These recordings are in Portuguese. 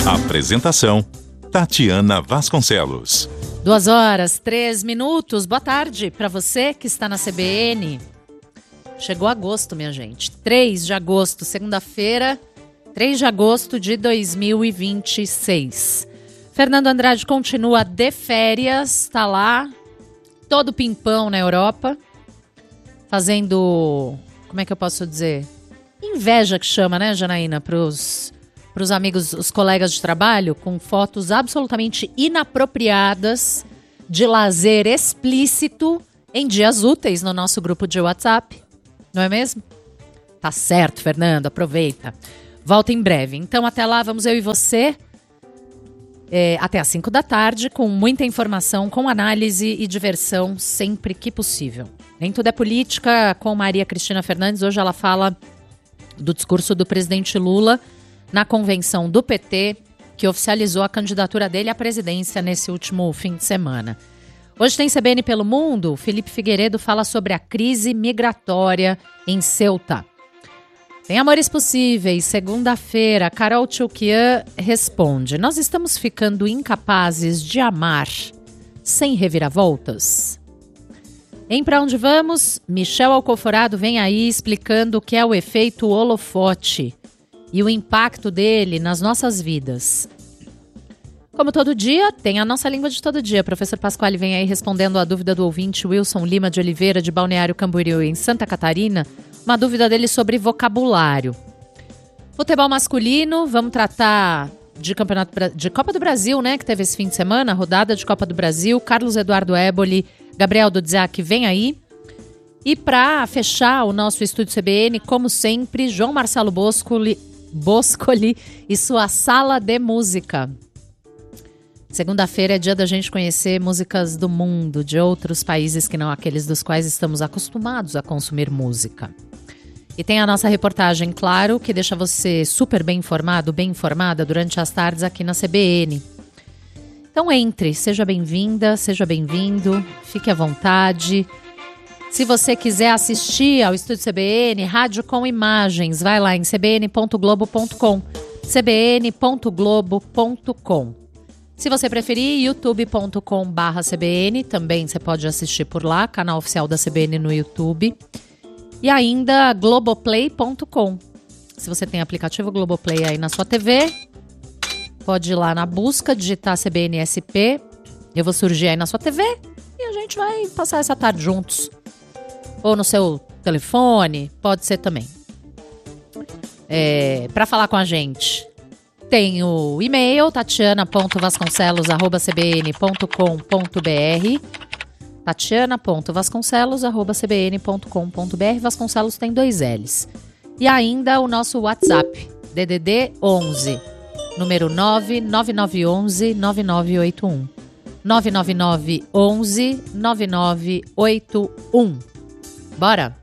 Apresentação: Tatiana Vasconcelos. 2h03. Boa tarde para você que está na CBN. Chegou agosto, minha gente. 3 de agosto, segunda-feira, 3 de agosto de 2026. Fernando Andrade continua de férias, tá lá, todo pimpão na Europa, fazendo, como é que eu posso dizer? Inveja que chama, né, Janaína, pros amigos, os colegas de trabalho, com fotos absolutamente inapropriadas de lazer explícito em dias úteis no nosso grupo de WhatsApp. Não é mesmo? Tá certo, Fernando, aproveita. Volta em breve. Então, até lá, vamos eu e você, até às 5 da tarde, com muita informação, com análise e diversão, sempre que possível. Nem tudo é política, com Maria Cristina Fernandes. Hoje ela fala do discurso do presidente Lula na convenção do PT, que oficializou a candidatura dele à presidência nesse último fim de semana. Hoje tem CBN pelo Mundo. Felipe Figueiredo fala sobre a crise migratória em Ceuta. Tem Amores Possíveis, segunda-feira. Carol Tchoukian responde: nós estamos ficando incapazes de amar sem reviravoltas? Em Pra Onde Vamos, Michel Alcoforado vem aí explicando o que é o efeito holofote e o impacto dele nas nossas vidas. Como todo dia, tem a nossa língua de todo dia. Professor Pasquale vem aí respondendo a dúvida do ouvinte Wilson Lima de Oliveira, de Balneário Camboriú, em Santa Catarina. Uma dúvida dele sobre vocabulário. Futebol masculino, vamos tratar de Copa do Brasil, né? Que teve esse fim de semana, rodada de Copa do Brasil. Carlos Eduardo Éboli, Gabriel Dudziak vem aí. E para fechar o nosso estúdio CBN, como sempre, João Marcelo Boscoli e sua sala de música. Segunda-feira é dia da gente conhecer músicas do mundo, de outros países que não aqueles dos quais estamos acostumados a consumir música. E tem a nossa reportagem, claro, que deixa você super bem informado, bem informada durante as tardes aqui na CBN. Então entre, seja bem-vinda, seja bem-vindo, fique à vontade. Se você quiser assistir ao Estúdio CBN, rádio com imagens, vai lá em cbn.globo.com, cbn.globo.com. Se você preferir, youtube.com/CBN, também você pode assistir por lá, canal oficial da CBN no YouTube. E ainda globoplay.com. Se você tem aplicativo Globoplay aí na sua TV, pode ir lá na busca, digitar CBN SP. Eu vou surgir aí na sua TV e a gente vai passar essa tarde juntos. Ou no seu telefone, pode ser também. Para falar com a gente, tem o e-mail tatiana.vasconcelos@cbn.com.br, tatiana.vasconcelos@cbn.com.br. Vasconcelos tem 2 L's. E ainda o nosso WhatsApp, DDD 11, número 99911-9981. 99911-9981. Bora!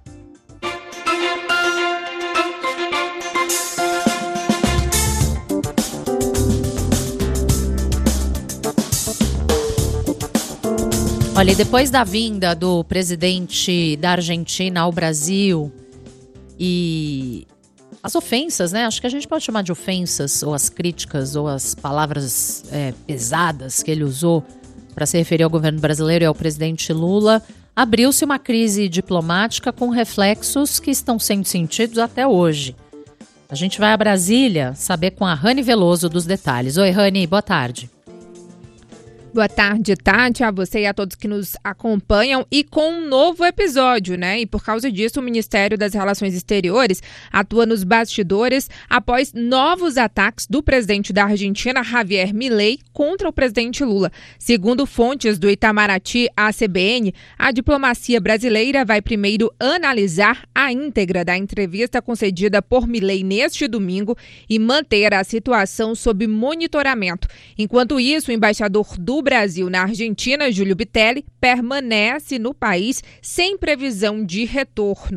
Olha, e depois da vinda do presidente da Argentina ao Brasil e as ofensas, né? Acho que a gente pode chamar de ofensas, ou as críticas, ou as palavras pesadas que ele usou para se referir ao governo brasileiro e ao presidente Lula, abriu-se uma crise diplomática com reflexos que estão sendo sentidos até hoje. A gente vai a Brasília saber com a Rani Veloso dos detalhes. Oi, Rani, boa tarde. Boa tarde, Tati, a você e a todos que nos acompanham, e com um novo episódio, né? E por causa disso, o Ministério das Relações Exteriores atua nos bastidores após novos ataques do presidente da Argentina, Javier Milei, contra o presidente Lula. Segundo fontes do Itamaraty à CBN, a diplomacia brasileira vai primeiro analisar a íntegra da entrevista concedida por Milei neste domingo e manter a situação sob monitoramento. Enquanto isso, o embaixador do Brasil na Argentina, Júlio Bitelli, permanece no país sem previsão de retorno.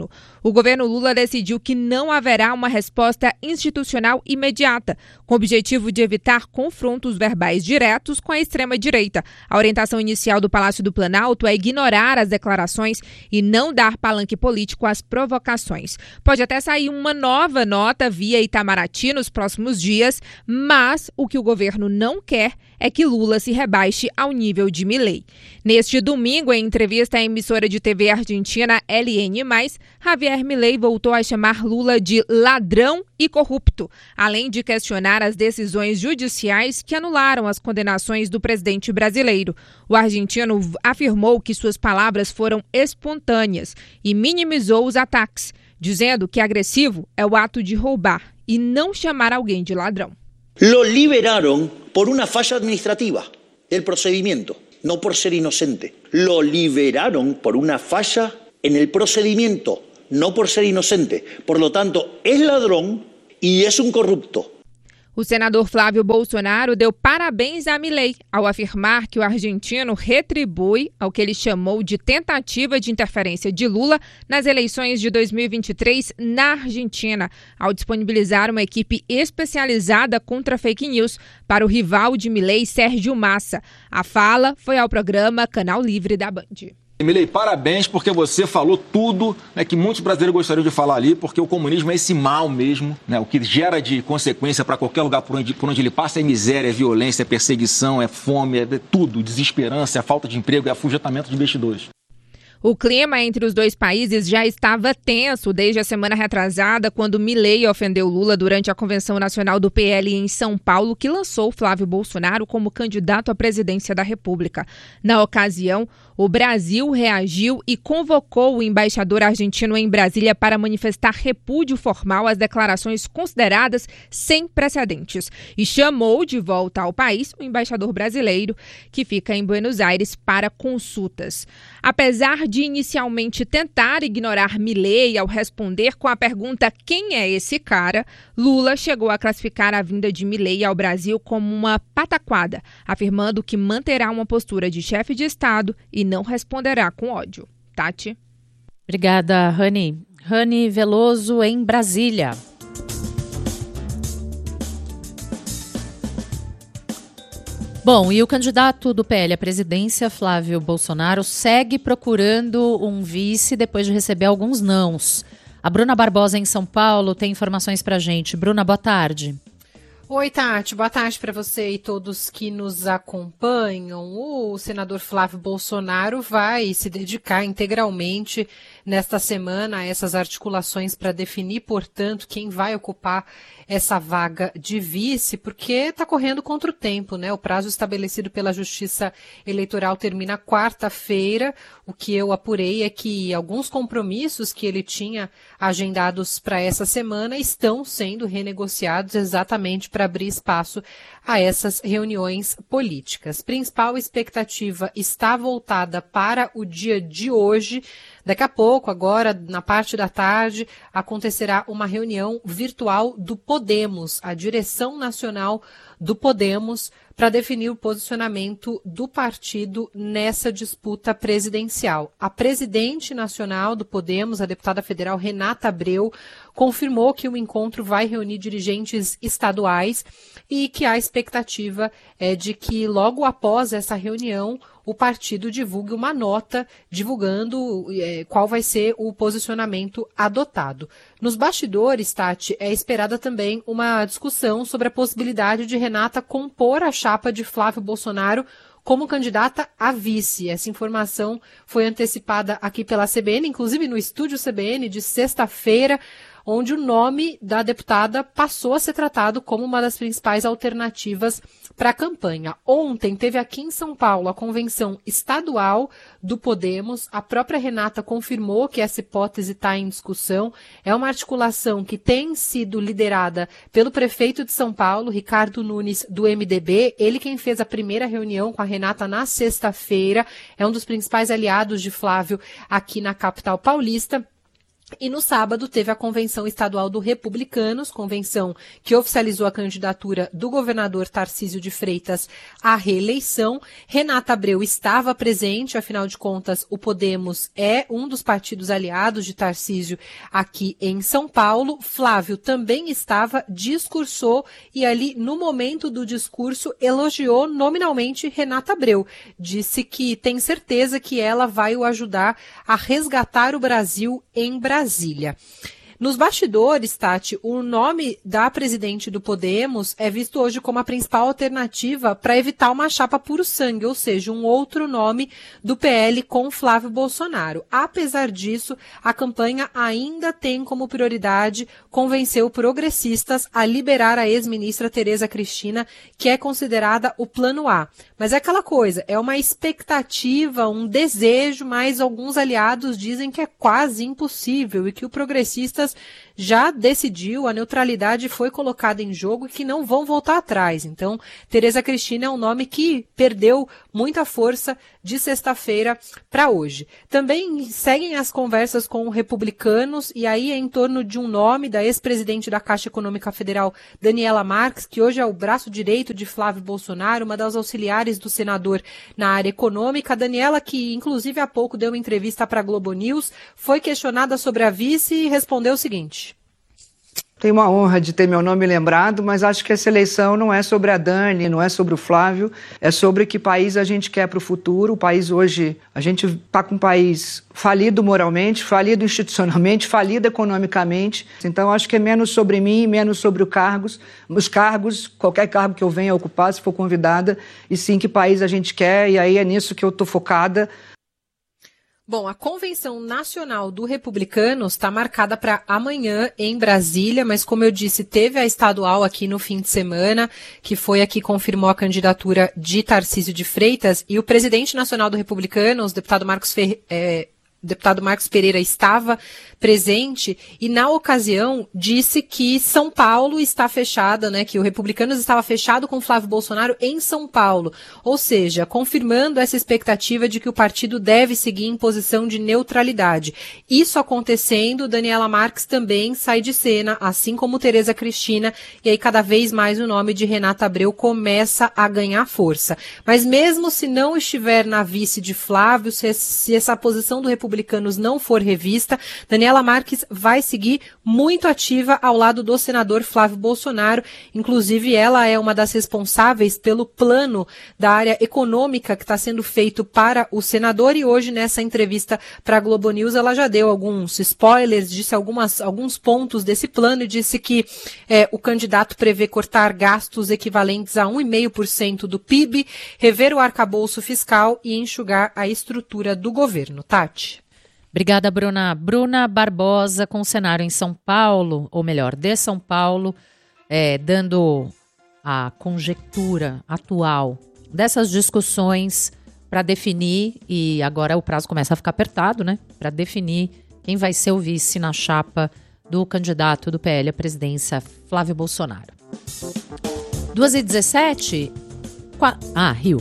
O governo Lula decidiu que não haverá uma resposta institucional imediata, com o objetivo de evitar confrontos verbais diretos com a extrema-direita. A orientação inicial do Palácio do Planalto é ignorar as declarações e não dar palanque político às provocações. Pode até sair uma nova nota via Itamaraty nos próximos dias, mas o que o governo não quer é que Lula se rebaixe ao nível de Milei. Neste domingo, em entrevista à emissora de TV argentina LN+, Javier Milei voltou a chamar Lula de ladrão e corrupto, além de questionar as decisões judiciais que anularam as condenações do presidente brasileiro. O argentino afirmou que suas palavras foram espontâneas e minimizou os ataques, dizendo que agressivo é o ato de roubar e não chamar alguém de ladrão. Lo liberaron por una falla administrativa del procedimiento, no por ser inocente. Lo liberaron por una falla en el procedimiento, no por ser inocente. Por lo tanto, es ladrón y es un corrupto. O senador Flávio Bolsonaro deu parabéns a Milei ao afirmar que o argentino retribui ao que ele chamou de tentativa de interferência de Lula nas eleições de 2023 na Argentina, ao disponibilizar uma equipe especializada contra fake news para o rival de Milei, Sérgio Massa. A fala foi ao programa Canal Livre da Band. Milei, parabéns, porque você falou tudo, né, que muitos brasileiros gostariam de falar ali, porque o comunismo é esse mal mesmo, né, o que gera de consequência para qualquer lugar por onde ele passa é miséria, é violência, é perseguição, é fome, é tudo, desesperança, é falta de emprego, é afugentamento de investidores. O clima entre os dois países já estava tenso desde a semana retrasada, quando Milei ofendeu Lula durante a Convenção Nacional do PL em São Paulo, que lançou Flávio Bolsonaro como candidato à presidência da República. Na ocasião, o Brasil reagiu e convocou o embaixador argentino em Brasília para manifestar repúdio formal às declarações consideradas sem precedentes e chamou de volta ao país o embaixador brasileiro, que fica em Buenos Aires, para consultas. Apesar de inicialmente tentar ignorar Milei ao responder com a pergunta "quem é esse cara?", Lula chegou a classificar a vinda de Milei ao Brasil como uma pataquada, afirmando que manterá uma postura de chefe de Estado e não responderá com ódio. Tati? Obrigada, Rani. Rani Veloso, em Brasília. Bom, e o candidato do PL à presidência, Flávio Bolsonaro, segue procurando um vice depois de receber alguns nãos. A Bruna Barbosa, em São Paulo, tem informações pra gente. Bruna, boa tarde. Oi, Tati. Boa tarde para você e todos que nos acompanham. O senador Flávio Bolsonaro vai se dedicar integralmente nesta semana a essas articulações para definir, portanto, quem vai ocupar essa vaga de vice, porque está correndo contra o tempo, né? O prazo estabelecido pela Justiça Eleitoral termina quarta-feira. O que eu apurei é que alguns compromissos que ele tinha agendados para essa semana estão sendo renegociados exatamente para abrir espaço a essas reuniões políticas. Principal expectativa está voltada para o dia de hoje. Daqui a pouco, agora, na parte da tarde, acontecerá uma reunião virtual do Podemos, a direção nacional do Podemos, para definir o posicionamento do partido nessa disputa presidencial. A presidente nacional do Podemos, a deputada federal Renata Abreu, confirmou que o encontro vai reunir dirigentes estaduais e que a expectativa é de que logo após essa reunião o partido divulgue uma nota divulgando qual vai ser o posicionamento adotado. Nos bastidores, Tati, é esperada também uma discussão sobre a possibilidade de Renata compor a chapa de Flávio Bolsonaro como candidata a vice. Essa informação foi antecipada aqui pela CBN, inclusive no estúdio CBN de sexta-feira, onde o nome da deputada passou a ser tratado como uma das principais alternativas para a campanha. Ontem teve aqui em São Paulo a convenção estadual do Podemos. A própria Renata confirmou que essa hipótese está em discussão. É uma articulação que tem sido liderada pelo prefeito de São Paulo, Ricardo Nunes, do MDB. Ele quem fez a primeira reunião com a Renata na sexta-feira. É um dos principais aliados de Flávio aqui na capital paulista. E no sábado teve a Convenção Estadual do Republicanos, convenção que oficializou a candidatura do governador Tarcísio de Freitas à reeleição. Renata Abreu estava presente, afinal de contas, o Podemos é um dos partidos aliados de Tarcísio aqui em São Paulo. Flávio também estava, discursou e ali, no momento do discurso, elogiou nominalmente Renata Abreu. Disse que tem certeza que ela vai o ajudar a resgatar o Brasil em Brasília. Nos bastidores, Tati, o nome da presidente do Podemos é visto hoje como a principal alternativa para evitar uma chapa puro sangue, ou seja, um outro nome do PL com Flávio Bolsonaro. Apesar disso, a campanha ainda tem como prioridade convencer os progressistas a liberar a ex-ministra Tereza Cristina, que é considerada o plano A. Mas é aquela coisa, é uma expectativa, um desejo, mas alguns aliados dizem que é quase impossível e que o progressistas já decidiu, a neutralidade foi colocada em jogo e que não vão voltar atrás. Então, Tereza Cristina é um nome que perdeu muita força de sexta-feira para hoje. Também seguem as conversas com republicanos e aí é em torno de um nome da ex-presidente da Caixa Econômica Federal, Daniela Marques, que hoje é o braço direito de Flávio Bolsonaro, uma das auxiliares do senador na área econômica. Daniela, que inclusive há pouco deu uma entrevista para a Globo News, foi questionada sobre a vice e respondeu o seguinte: tenho uma honra de ter meu nome lembrado, mas acho que essa eleição não é sobre a Dani, não é sobre o Flávio, é sobre que país a gente quer para o futuro. O país hoje, a gente está com um país falido moralmente, falido institucionalmente, falido economicamente. Então, acho que é menos sobre mim, menos sobre os cargos, qualquer cargo que eu venha ocupar, se for convidada, e sim que país a gente quer, e aí é nisso que eu estou focada. Bom, a Convenção Nacional do Republicanos está marcada para amanhã em Brasília, mas como eu disse, teve a estadual aqui no fim de semana, que foi a que confirmou a candidatura de Tarcísio de Freitas, e o presidente nacional do Republicanos, deputado Marcos Pereira, estava presente e, na ocasião, disse que São Paulo está fechada, né, que o Republicanos estava fechado com Flávio Bolsonaro em São Paulo, ou seja, confirmando essa expectativa de que o partido deve seguir em posição de neutralidade. Isso acontecendo, Daniela Marques também sai de cena, assim como Tereza Cristina, e aí cada vez mais o nome de Renata Abreu começa a ganhar força. Mas mesmo se não estiver na vice de Flávio, se essa posição do Republicanos não for revista, Daniela Marques vai seguir muito ativa ao lado do senador Flávio Bolsonaro. Inclusive, ela é uma das responsáveis pelo plano da área econômica que está sendo feito para o senador, e hoje, nessa entrevista para a Globo News, ela já deu alguns spoilers, disse alguns pontos desse plano e disse que o candidato prevê cortar gastos equivalentes a 1,5% do PIB, rever o arcabouço fiscal e enxugar a estrutura do governo. Tati. Obrigada, Bruna. Bruna Barbosa com o cenário em São Paulo, ou melhor, de São Paulo, dando a conjectura atual dessas discussões para definir, e agora o prazo começa a ficar apertado, né? Para definir quem vai ser o vice na chapa do candidato do PL à presidência, Flávio Bolsonaro. 2h17. Rio.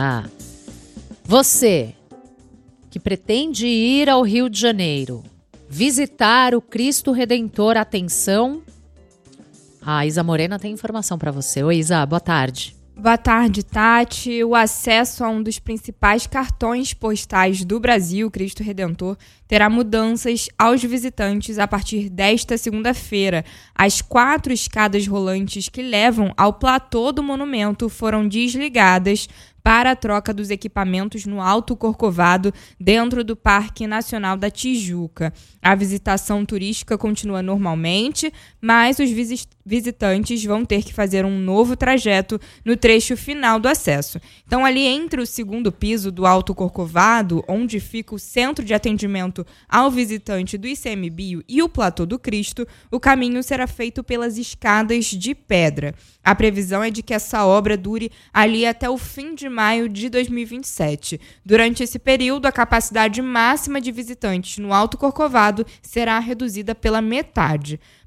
Você que pretende ir ao Rio de Janeiro, visitar o Cristo Redentor, atenção, a Isa Morena tem informação para você. Oi, Isa, boa tarde. Boa tarde, Tati. O acesso a um dos principais cartões postais do Brasil, Cristo Redentor, terá mudanças aos visitantes a partir desta segunda-feira. As 4 escadas rolantes que levam ao platô do monumento foram desligadas para a troca dos equipamentos no Alto Corcovado, dentro do Parque Nacional da Tijuca. A visitação turística continua normalmente, mas os visitantes vão ter que fazer um novo trajeto no trecho final do acesso. Então, ali entre o segundo piso do Alto Corcovado, onde fica o centro de atendimento ao visitante do ICMBio e o Platô do Cristo, o caminho será feito pelas escadas de pedra. A previsão é de que essa obra dure ali até o fim de maio de 2027. Durante esse período, a capacidade máxima de visitantes no Alto Corcovado será reduzida pela metade.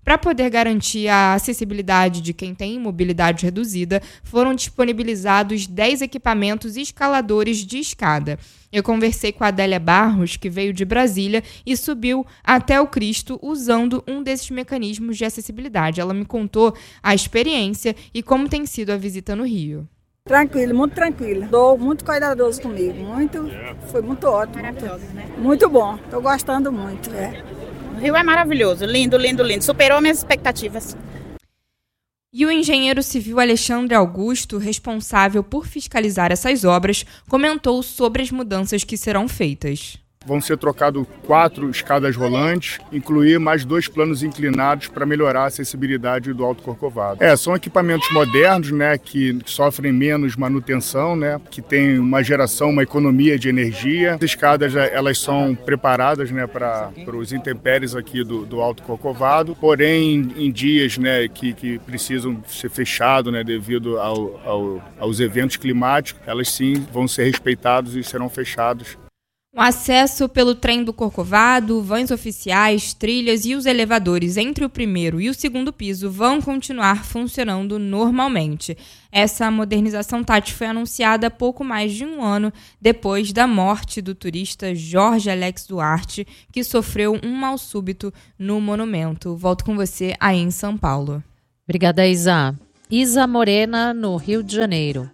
Para poder garantir a acessibilidade de quem tem mobilidade reduzida, foram disponibilizados 10 equipamentos escaladores de escada. Eu conversei com a Adélia Barros, que veio de Brasília e subiu até o Cristo usando um desses mecanismos de acessibilidade. Ela me contou a experiência e como tem sido a visita no Rio. Tranquilo, muito tranquilo. Muito cuidadoso comigo. Foi muito ótimo. Maravilhoso, né? Muito bom. Estou gostando muito. O Rio é maravilhoso. Lindo, lindo, lindo. Superou minhas expectativas. E o engenheiro civil Alexandre Augusto, responsável por fiscalizar essas obras, comentou sobre as mudanças que serão feitas. Vão ser trocados 4 escadas rolantes, incluir mais 2 planos inclinados para melhorar a acessibilidade do Alto Corcovado. São equipamentos modernos, né, que sofrem menos manutenção, né, que tem uma geração, uma economia de energia. As escadas elas são preparadas, né, para os intempéries aqui do Alto Corcovado, porém em dias, né, que precisam ser fechados, né, devido aos eventos climáticos, elas sim vão ser respeitadas e serão fechados. O acesso pelo trem do Corcovado, vãs oficiais, trilhas e os elevadores entre o primeiro e o segundo piso vão continuar funcionando normalmente. Essa modernização, Tati, foi anunciada há pouco mais de um ano depois da morte do turista Jorge Alex Duarte, que sofreu um mal súbito no monumento. Volto com você aí em São Paulo. Obrigada, Isa. Isa Morena, no Rio de Janeiro.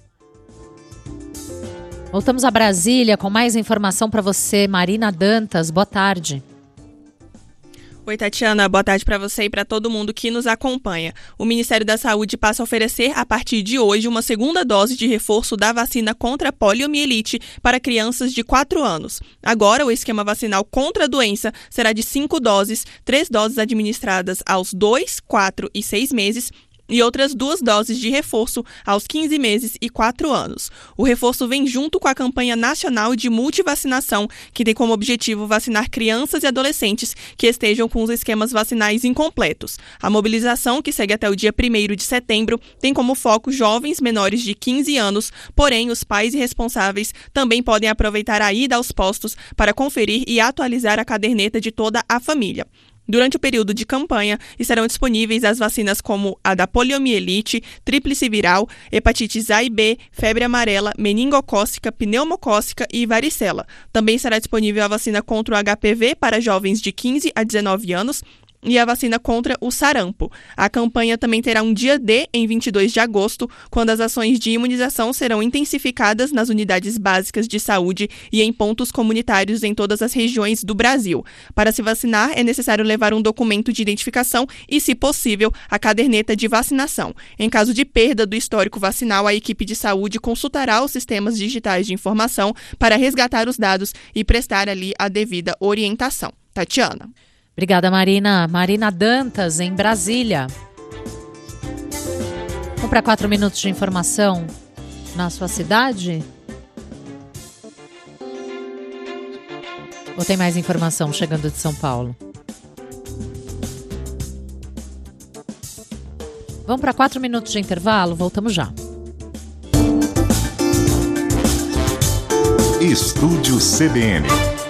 Voltamos a Brasília com mais informação para você, Marina Dantas. Boa tarde. Oi, Tatiana. Boa tarde para você e para todo mundo que nos acompanha. O Ministério da Saúde passa a oferecer, a partir de hoje, uma segunda dose de reforço da vacina contra a poliomielite para crianças de 4 anos. Agora, o esquema vacinal contra a doença será de 5 doses, 3 doses administradas aos 2, 4 e 6 meses, e outras 2 doses de reforço aos 15 meses e 4 anos. O reforço vem junto com a campanha nacional de multivacinação, que tem como objetivo vacinar crianças e adolescentes que estejam com os esquemas vacinais incompletos. A mobilização, que segue até o dia 1º de setembro, tem como foco jovens menores de 15 anos, porém os pais e responsáveis também podem aproveitar a ida aos postos para conferir e atualizar a caderneta de toda a família. Durante o período de campanha, estarão disponíveis as vacinas como a da poliomielite, tríplice viral, hepatites A e B, febre amarela, meningocócica, pneumocócica e varicela. Também será disponível a vacina contra o HPV para jovens de 15 a 19 anos, e a vacina contra o sarampo. A campanha também terá um dia D em 22 de agosto, quando as ações de imunização serão intensificadas nas unidades básicas de saúde e em pontos comunitários em todas as regiões do Brasil. Para se vacinar, é necessário levar um documento de identificação e, se possível, a caderneta de vacinação. Em caso de perda do histórico vacinal, a equipe de saúde consultará os sistemas digitais de informação para resgatar os dados e prestar ali a devida orientação. Tatiana. Obrigada, Marina. Marina Dantas, em Brasília. Vamos para 4 minutos de informação na sua cidade? Ou tem mais informação chegando de São Paulo? Vamos para 4 minutos de intervalo? Voltamos já. Estúdio CBN.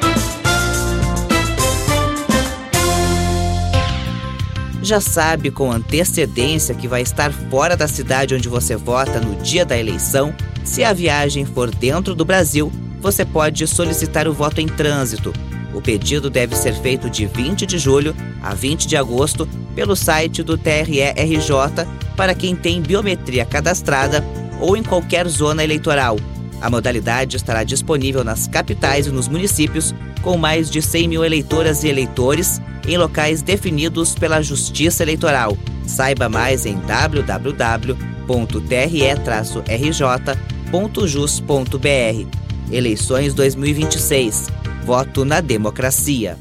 Já sabe com antecedência que vai estar fora da cidade onde você vota no dia da eleição? Se a viagem for dentro do Brasil, você pode solicitar o voto em trânsito. O pedido deve ser feito de 20 de julho a 20 de agosto pelo site do TRE-RJ para quem tem biometria cadastrada ou em qualquer zona eleitoral. A modalidade estará disponível nas capitais e nos municípios com mais de 100 mil eleitoras e eleitores em locais definidos pela Justiça Eleitoral. Saiba mais em www.tre-rj.jus.br. Eleições 2026. Voto na democracia.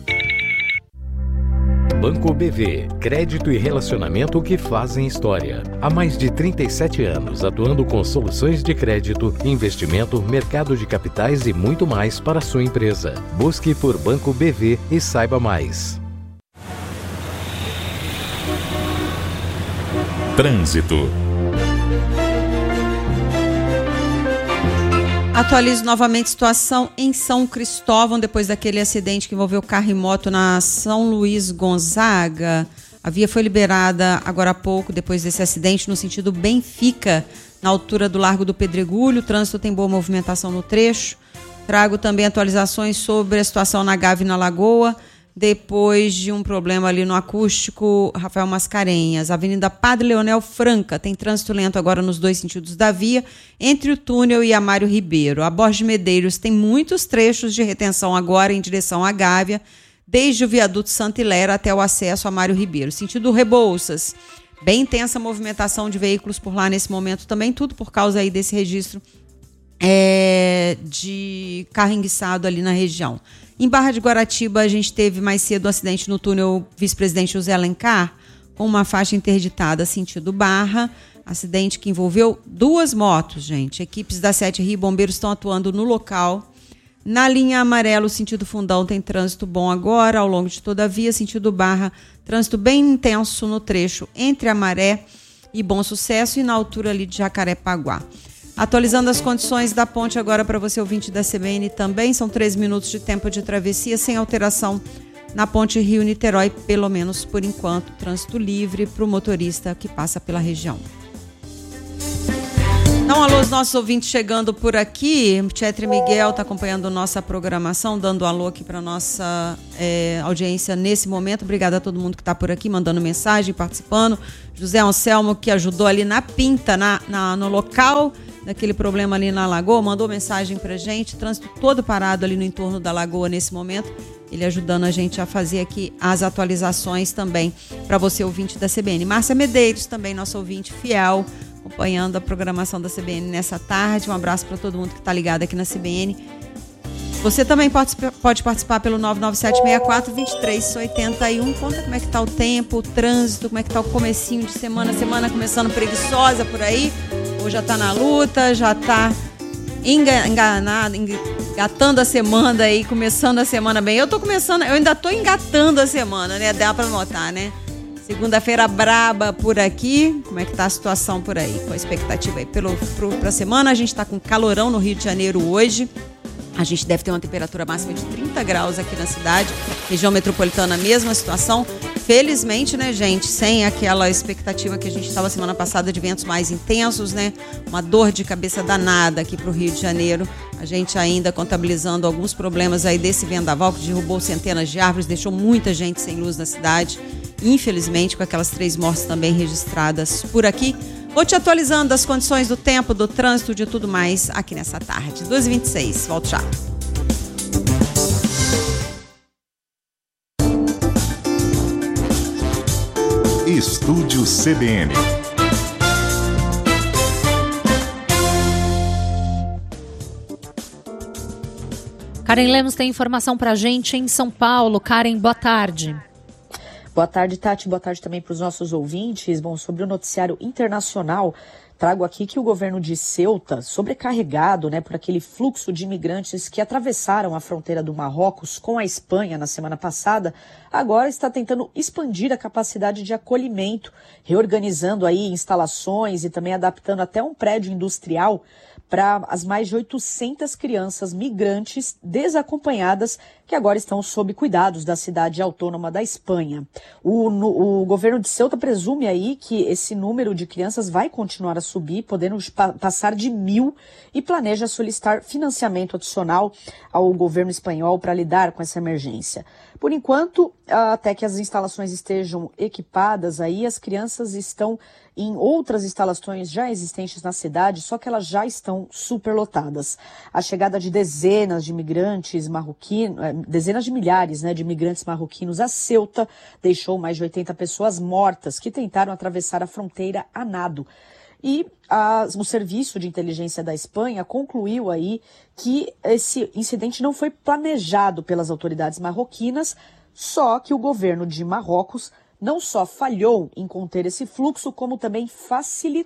Banco BV, crédito e relacionamento que fazem história. Há mais de 37 anos, atuando com soluções de crédito, investimento, mercado de capitais e muito mais para a sua empresa. Busque por Banco BV e saiba mais. Trânsito. Atualizo novamente a situação em São Cristóvão, depois daquele acidente que envolveu carro e moto na São Luís Gonzaga. A via foi liberada agora há pouco, depois desse acidente, no sentido Benfica, na altura do Largo do Pedregulho. O trânsito tem boa movimentação no trecho. Trago também atualizações sobre a situação na Gávea e na Lagoa, depois de um problema ali no acústico Rafael Mascarenhas. Avenida Padre Leonel Franca tem trânsito lento agora nos 2 sentidos da via, entre o túnel e a Mário Ribeiro. A Borges de Medeiros tem muitos trechos de retenção agora em direção à Gávea, desde o viaduto Santa Hiléria até o acesso a Mário Ribeiro. Sentido Rebouças, bem intensa movimentação de veículos por lá nesse momento também, tudo por causa aí desse registro de carro enguiçado ali na região. Em Barra de Guaratiba, a gente teve mais cedo um acidente no túnel Vice-Presidente José Alencar, com uma faixa interditada sentido Barra. Acidente que envolveu 2 motos, gente. Equipes da 7 Rio e Bombeiros estão atuando no local. Na linha amarelo, sentido Fundão, tem trânsito bom agora, ao longo de toda a via. Sentido Barra, trânsito bem intenso no trecho entre a Maré e Bom Sucesso e na altura ali de Jacarepaguá. Atualizando as condições da ponte agora para você, ouvinte da CBN também. São 3 minutos de tempo de travessia, sem alteração na ponte Rio-Niterói, pelo menos por enquanto. Trânsito livre para o motorista que passa pela região. Então, alô, os nossos ouvintes chegando por aqui. Tietre Miguel está acompanhando nossa programação, dando alô aqui para nossa audiência nesse momento. Obrigada a todo mundo que está por aqui, mandando mensagem, participando. José Anselmo, que ajudou ali na pinta, no local daquele problema ali na Lagoa, mandou mensagem pra gente, trânsito todo parado ali no entorno da Lagoa nesse momento, ele ajudando a gente a fazer aqui as atualizações também para você, ouvinte da CBN. Márcia Medeiros, também nosso ouvinte fiel, acompanhando a programação da CBN nessa tarde. Um abraço para todo mundo que está ligado aqui na CBN. Você também pode participar pelo 997-64-2381. Conta como é que tá o tempo, o trânsito, como é que tá o comecinho de semana começando preguiçosa por aí, ou já tá na luta, já tá engatando a semana aí, começando a semana bem. Eu ainda tô engatando a semana, né? Dá pra notar, né? Segunda-feira braba por aqui. Como é que tá a situação por aí? Com a expectativa aí pra semana. A gente tá com calorão no Rio de Janeiro hoje. A gente deve ter uma temperatura máxima de 30 graus aqui na cidade. Região metropolitana, mesma situação. Felizmente, né, gente, sem aquela expectativa que a gente estava semana passada de ventos mais intensos, né? Uma dor de cabeça danada aqui para o Rio de Janeiro. A gente ainda contabilizando alguns problemas aí desse vendaval que derrubou centenas de árvores, deixou muita gente sem luz na cidade. Infelizmente, com aquelas 3 mortes também registradas por aqui. Vou te atualizando das condições do tempo, do trânsito, de tudo mais aqui nessa tarde. 2h26, volto já. Estúdio CBN. Karen Lemos tem informação pra gente em São Paulo. Karen, boa tarde. Boa tarde, Tati. Boa tarde também para os nossos ouvintes. Bom, sobre o noticiário internacional, trago aqui que o governo de Ceuta, sobrecarregado, por aquele fluxo de imigrantes que atravessaram a fronteira do Marrocos com a Espanha na semana passada, agora está tentando expandir a capacidade de acolhimento, reorganizando aí instalações e também adaptando até um prédio industrial para as mais de 800 crianças migrantes desacompanhadas que agora estão sob cuidados da cidade autônoma da Espanha. O governo de Ceuta presume aí que esse número de crianças vai continuar a subir, podendo passar de 1.000, e planeja solicitar financiamento adicional ao governo espanhol para lidar com essa emergência. Por enquanto, até que as instalações estejam equipadas, aí as crianças estão em outras instalações já existentes na cidade, só que elas já estão superlotadas. A chegada de dezenas de imigrantes marroquinos, dezenas de milhares de imigrantes marroquinos a Ceuta deixou mais de 80 pessoas mortas que tentaram atravessar a fronteira a nado. E o Serviço de Inteligência da Espanha concluiu aí que esse incidente não foi planejado pelas autoridades marroquinas, só que o governo de Marrocos não só falhou em conter esse fluxo, como também facilitou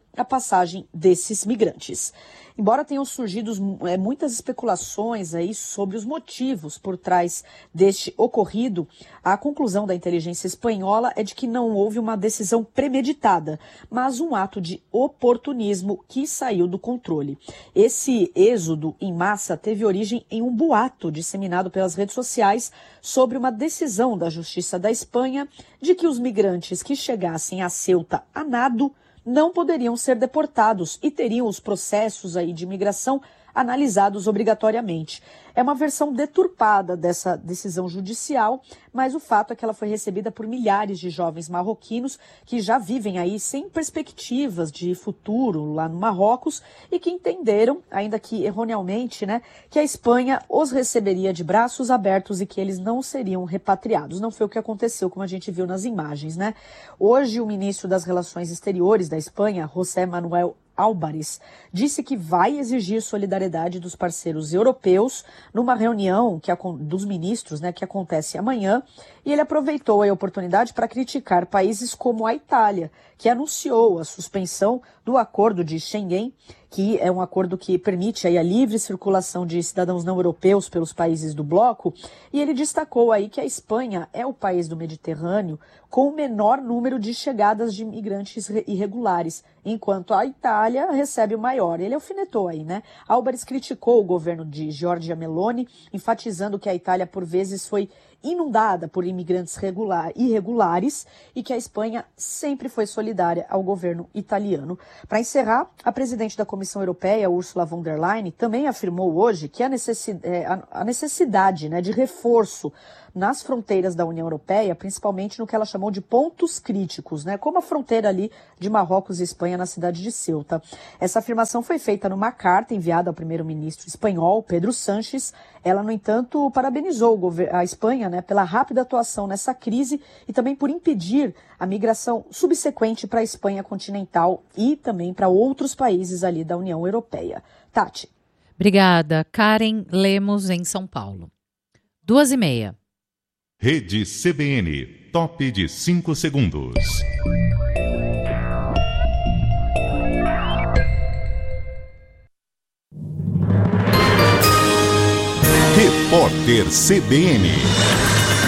a passagem desses migrantes. Embora tenham surgido muitas especulações aí sobre os motivos por trás deste ocorrido, a conclusão da inteligência espanhola é de que não houve uma decisão premeditada, mas um ato de oportunismo que saiu do controle. Esse êxodo em massa teve origem em um boato disseminado pelas redes sociais sobre uma decisão da Justiça da Espanha de que os migrantes que chegassem a Ceuta a nado não poderiam ser deportados e teriam os processos aí de imigração analisados obrigatoriamente. É uma versão deturpada dessa decisão judicial, mas o fato é que ela foi recebida por milhares de jovens marroquinos que já vivem aí sem perspectivas de futuro lá no Marrocos e que entenderam, ainda que erroneamente, que a Espanha os receberia de braços abertos e que eles não seriam repatriados. Não foi o que aconteceu, como a gente viu nas imagens, Hoje, o ministro das Relações Exteriores da Espanha, José Manuel Álvares, disse que vai exigir solidariedade dos parceiros europeus numa reunião dos ministros, que acontece amanhã, e ele aproveitou a oportunidade para criticar países como a Itália, que anunciou a suspensão do acordo de Schengen, que é um acordo que permite aí a livre circulação de cidadãos não europeus pelos países do bloco, e ele destacou aí que a Espanha é o país do Mediterrâneo com o menor número de chegadas de imigrantes irregulares, enquanto a Itália recebe o maior. Ele alfinetou aí, Álvares criticou o governo de Giorgia Meloni, enfatizando que a Itália por vezes foi inundada por imigrantes irregulares e que a Espanha sempre foi solidária ao governo italiano. Para encerrar, a presidente da Comissão Europeia, Ursula von der Leyen, também afirmou hoje que a necessidade de reforço nas fronteiras da União Europeia, principalmente no que ela chamou de pontos críticos, como a fronteira ali de Marrocos e Espanha na cidade de Ceuta. Essa afirmação foi feita numa carta enviada ao primeiro-ministro espanhol, Pedro Sánchez. Ela, no entanto, parabenizou a Espanha pela rápida atuação nessa crise e também por impedir a migração subsequente para a Espanha continental e também para outros países ali da União Europeia. Tati. Obrigada. Karen Lemos, em São Paulo. 2h30. Rede CBN, top de 5 segundos. Repórter CBN.